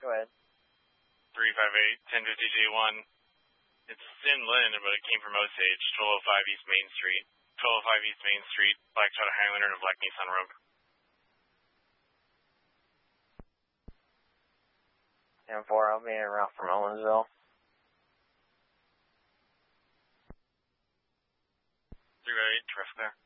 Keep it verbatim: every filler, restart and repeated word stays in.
Go ahead. three five eight, ten fifty J one. It's in Lynn, but it came from Osage, twelve oh five East Main Street. twelve oh five East Main Street, black Toyota Highlander and a black Nissan Rogue. ten four, I'll be en route from Owensville. three five eight, traffic there.